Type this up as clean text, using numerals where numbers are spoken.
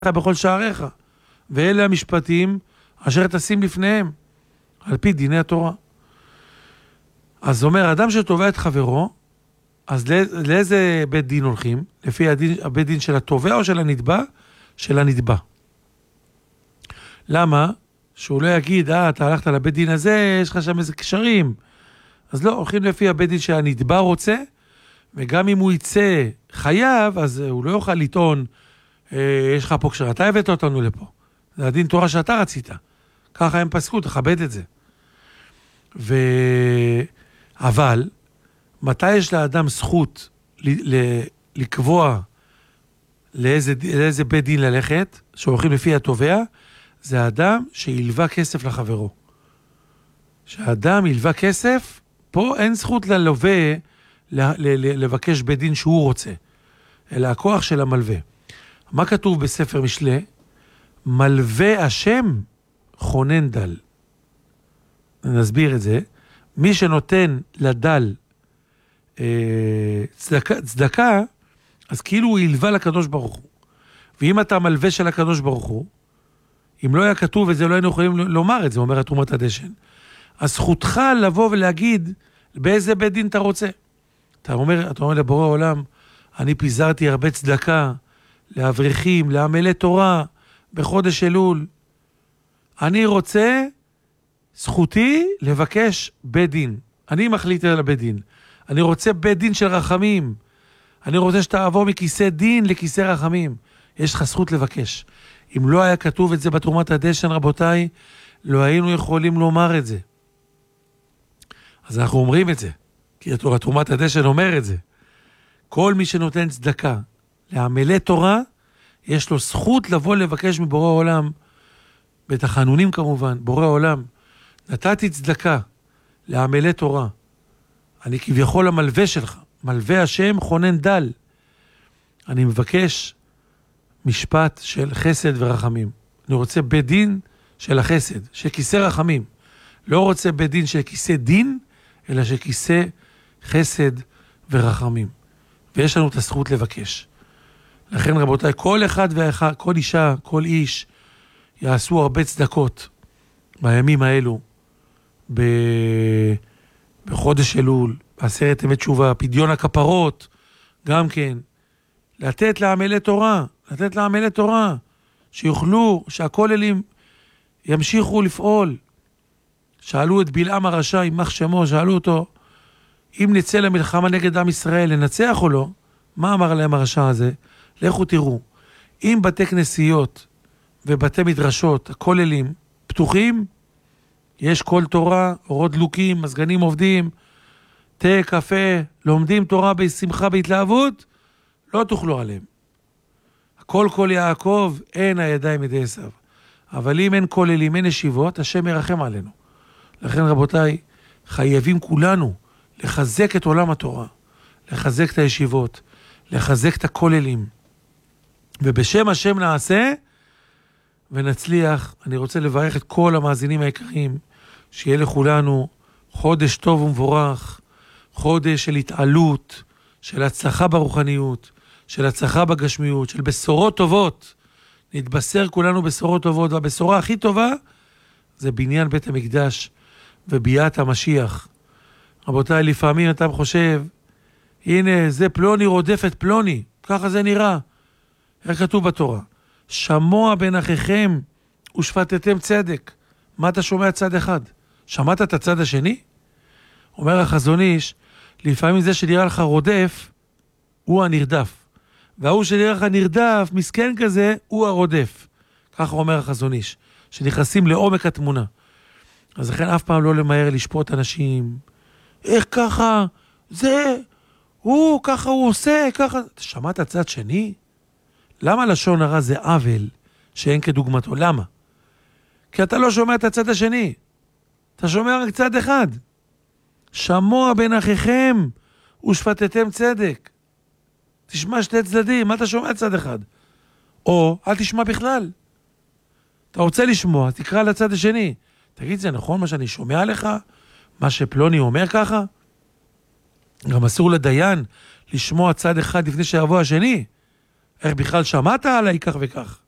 בכל שעריך, ואלה המשפטים אשר תשים לפניהם, על פי דיני התורה. אז אומר, אדם שתובע את חברו, אז לאיזה בית דין הולכים? לפי הבית דין של התובע או של הנתבע? של הנתבע. למה? שהוא לא יגיד, אתה הלכת לבית דין הזה, יש לך שם איזה קשרים. אז לא, הולכים לפי הבית דין שהנתבע רוצה, וגם אם הוא יצא חייב, אז הוא לא יוכל לטעון, יש לך פה קשר, אתה הבאת אותנו לפה. זה הדין תורה שאתה רצית. ככה הם פסקו, תכבד את זה. אבל, מתי יש לאדם זכות לקבוע לאיזה בית דין ללכת, שהולכים לפי התובע, זה האדם שילווה כסף לחברו. שהאדם ילווה כסף, פה אין זכות ללווה לבקש בית דין שהוא רוצה, אלא הכוח של המלווה. מה כתוב בספר משלי? מלווה השם חונן דל. נסביר את זה. מי שנותן לדל צדקה, אז כאילו הוא ילווה לקדוש ברוך הוא. ואם אתה מלווה של הקדוש ברוך הוא, אם לא היה כתוב את זה, לא היינו יכולים לומר את זה, אומר תרומת הדשן. אז זכותך לבוא ולהגיד באיזה בית דין אתה רוצה. אתה אומר לבורא עולם, אני פיזרתי הרבה צדקה לאברכים, לעמלי תורה, בחודש אלול. אני רוצה, זכותי לבקש בית דין. אני מחליט על הבית דין. אני רוצה בית דין של רחמים. אני רוצה שתעבור מכיסא דין לכיסא רחמים. יש לך זכות לבקש. אם לא היה כתוב את זה בתרומת הדשן, רבותיי, לא היינו יכולים לומר את זה. אז אנחנו אומרים את זה, כי תרומת הדשן אומר את זה. כל מי שנותן צדקה לעמלי תורה, יש לו זכות לבוא לבקש מבורא העולם, בתחנונים כמובן, בורא העולם, נתתי צדקה לעמלי תורה, אני כביכול המלווה שלך, מלווה השם חונן דל, אני מבקש משפט של חסד ורחמים. אני רוצה בית דין של החסד, של כיסא רחמים. לא רוצה בית דין של כיסא דין, אלא של כיסא חסד ורחמים. ויש לנו את הזכות לבקש. לכן רבותיי, כל אחד ואחד, כל אישה, כל איש, יעשו הרבה צדקות בימים האלו, בחודש אלול, בעשרת ימי תשובה, פדיון הכפרות, גם כן, לתת לעמלי תורה, שיוכלו, שהכוללים ימשיכו לפעול. שאלו את בלעם הרשע, יימח שמו, שאלו אותו, אם נצא למלחמה נגד עם ישראל, לנצח או לא? מה אמר להם הרשע הזה? לכו תראו, אם בתי כנסיות ובתי מדרשות, הכוללים פתוחים, יש כל תורה, אורות דלוקים, מזגנים עובדים, תה, קפה, לומדים תורה בשמחה, בהתלהבות, לא תאכלו עליהם. הכל כל יעקב, אין הידיים ידי עשיו. אבל אם אין כוללים, אין ישיבות, השם ירחם עלינו. לכן רבותיי, חייבים כולנו לחזק את עולם התורה, לחזק את הישיבות, לחזק את הכוללים. ובשם השם נעשה ונצליח. אני רוצה לברך את כל המאזינים היקרים, שיהיה לכולנו חודש טוב ומבורך, חודש של התעלות, של הצלחה ברוחניות, של הצלחה בגשמיות, של בשורות טובות. נתבשר כולנו בשורות טובות, והבשורה הכי טובה זה בניין בית המקדש וביאת המשיח. רבותיי, לפעמים אתה חושב, הנה זה פלוני רודף את פלוני, ככה זה נראה. איך כתוב בתורה? שמוע בין אחיכם ושפטתם צדק. מה אתה שומע צד אחד? שמעת את הצד השני? אומר החזון איש, לפעמים זה שנראה לך רודף, הוא הנרדף. והוא שנראה לך נרדף, מסכן כזה, הוא הרודף. ככה אומר החזון איש, שנכנסים לעומק התמונה. אז לכן אף פעם לא למהר לשפוט אנשים. איך ככה? זה, ככה הוא עושה, ככה. שמעת הצד שני? למה לשון הרע זה עוול שאין כדוגמתו? למה? כי אתה לא שומע את הצד השני. אתה שומע רק צד אחד. שמוע בין אחיכם ושפטתם צדק. תשמע שתי צדדים, מה אתה שומע צד אחד? או אל תשמע בכלל. אתה רוצה לשמוע, תקרא לצד השני. תגיד, זה נכון מה שאני שומע לך? מה שפלוני אומר ככה? גם אסור לדיין לשמוע צד אחד לפני שיבוא השני. איך בכלל שמעת עליי כך וכך?